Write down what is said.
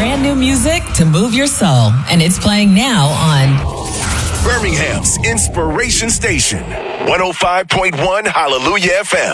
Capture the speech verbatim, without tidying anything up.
brand new music to move your soul, and it's playing now on Birmingham's Inspiration Station, one oh five point one Hallelujah F M.